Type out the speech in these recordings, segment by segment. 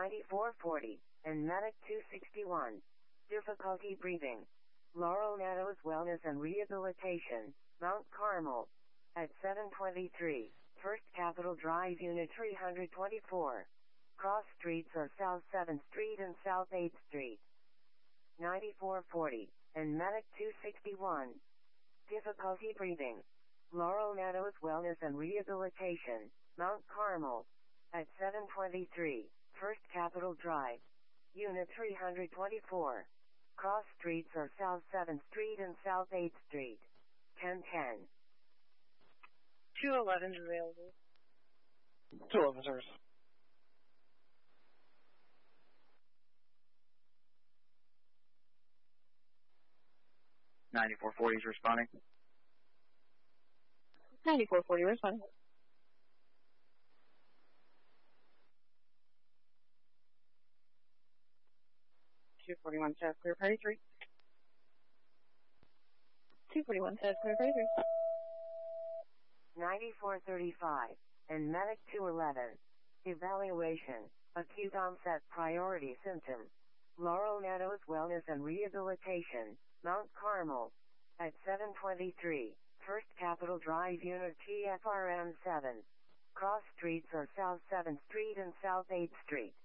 9440, and Medic 261. Difficulty breathing. Laurel Meadows Wellness and Rehabilitation, Mount Carmel. At 723, First Capitol Drive, Unit 324. Cross streets are South 7th Street and South 8th Street. 9440, and Medic 261. Difficulty breathing. Laurel Meadows Wellness and Rehabilitation, Mount Carmel. At 723, First Capitol Drive, Unit 324. Cross streets are South 7th Street and South 8th Street. 1010. 211 is available. 211, sirs. $9440 is responding. 9440 responding. 241 South Clear Party 3. 241 South Clear Party 3. 9435, and Medic 211. Evaluation, acute onset priority symptom. Laurel Meadows Wellness and Rehabilitation, Mount Carmel. At 723, First Capitol Drive, Unit TFRM 7. Cross streets are South 7th Street and South 8th Street.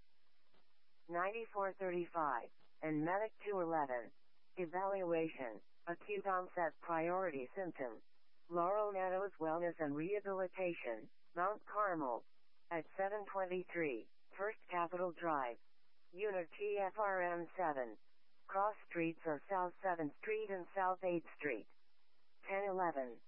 9435, and Medic 211. Evaluation, acute onset priority symptom. Laurel Meadows Wellness and Rehabilitation, Mount Carmel. At 723, First Capitol Drive, Unit TFRM 7. Cross streets are South 7th Street and South 8th Street. 1011.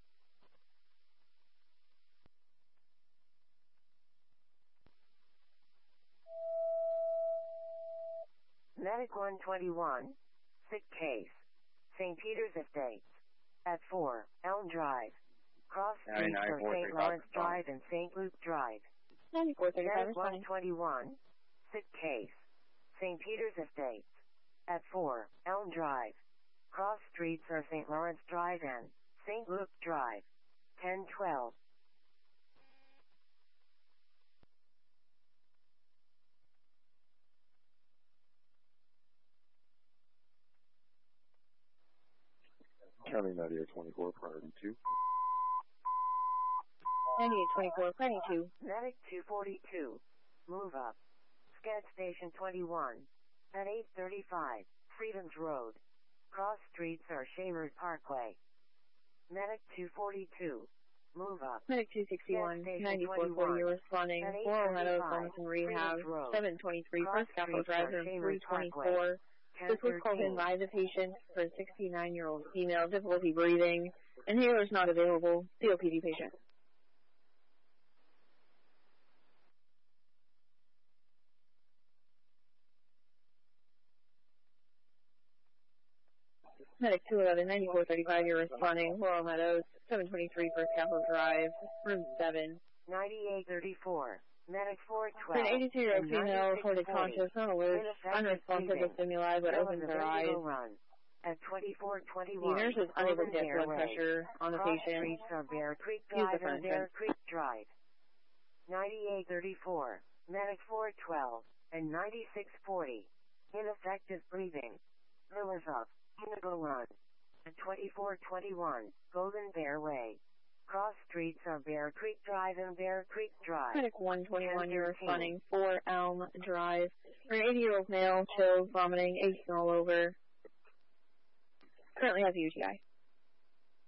Medic 121. Sick case. St. Peter's Estates. At 4, Elm Drive. Cross streets are St. Lawrence Drive and St. Luke Drive. 9435 Medic 121. Sick case. St. Peter's Estates. At 4, Elm Drive. Cross streets are St. Lawrence Drive and St. Luke Drive. 1012. County 9824, priority 2. 9824, priority 2. Medic 242. Move up. Sketch Station 21. At 835, Freedoms Road. Cross streets are Shamers Parkway. Medic 242. Move up. Medic 261, 9440, you're responding. Laurel Meadows Wellness and Rehab, 723, First Capitol Drive, room 324. This was called in by the patient for a 69-year-old female, difficulty breathing. Inhaler is not available. COPD patient. Medic 211, 9435, you're responding. Laurel Meadows, 723, First Capitol Drive, room 7. 9834. Medic 412. An 82-year-old female reported conscious, not alert, unresponsive to stimuli, but opens her eyes. At 2421, the nurse is unable to get blood pressure on the patient. Streets are Bear Creek Use the Drive and front Bear Creek Drive. 9834, Medic 412, and 9640. Ineffective breathing. Miller's Up, Indigo Run. At 2421, Golden Bear Way. Cross streets are Bear Creek Drive and Bear Creek Drive. Medic 121, you're responding. 4 Elm Drive. For an 80-year-old male, chills, vomiting, aching all over. Currently has a UTI.